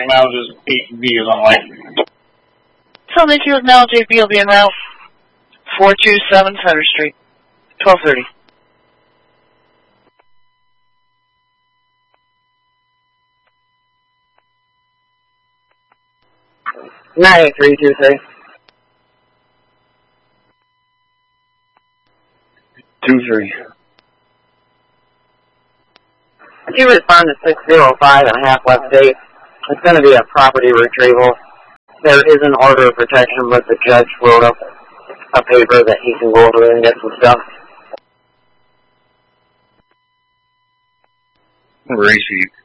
Acknowledges B is on light. Tell me if you acknowledge AB will be en route. 427 Center Street, 1230. 98323. 23. If you respond to 605 and a half West State, it's going to be a property retrieval. There is an order of protection, but the judge wrote up a paper that he can go over and get some stuff. Receipt.